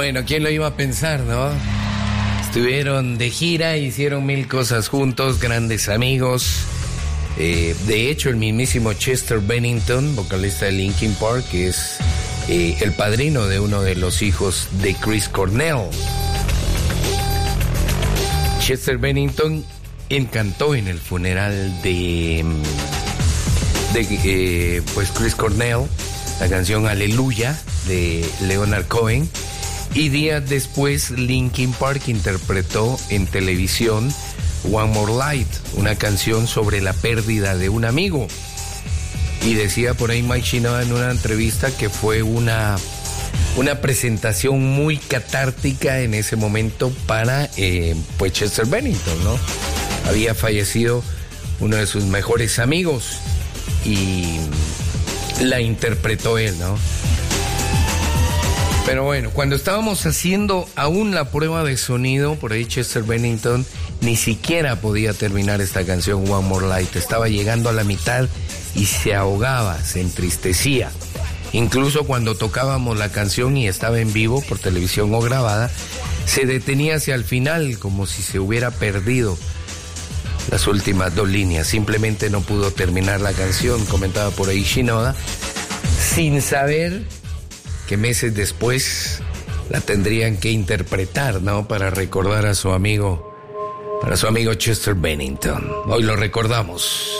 Bueno, ¿quién lo iba a pensar, no? Estuvieron de gira, hicieron mil cosas juntos, grandes amigos. De hecho, el mismísimo Chester Bennington, vocalista de Linkin Park, que es el padrino de uno de los hijos de Chris Cornell. Chester Bennington cantó en el funeral de Chris Cornell, la canción Aleluya de Leonard Cohen, y días después Linkin Park interpretó en televisión One More Light, una canción sobre la pérdida de un amigo. Y decía por ahí Mike Shinoda en una entrevista que fue una presentación muy catártica en ese momento para pues Chester Bennington, ¿no? Había fallecido uno de sus mejores amigos y la interpretó él, ¿no? Pero bueno, cuando estábamos haciendo aún la prueba de sonido, por ahí Chester Bennington ni siquiera podía terminar esta canción One More Light. Estaba llegando a la mitad y se ahogaba, se entristecía. Incluso cuando tocábamos la canción y estaba en vivo por televisión o grabada, se detenía hacia el final como si se hubiera perdido las últimas dos líneas. Simplemente no pudo terminar la canción, comentaba por ahí Shinoda, sin saber que meses después la tendrían que interpretar, ¿no? Para recordar a su amigo Chester Bennington. Hoy lo recordamos.